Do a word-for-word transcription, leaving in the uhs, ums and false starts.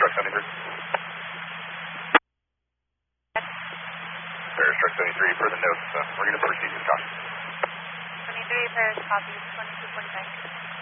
Truck seventy-three. Paris Truck seventy-three, for the notes, uh, we're going to proceed with caution. twenty-three, Paris, copy, twenty-two point nine.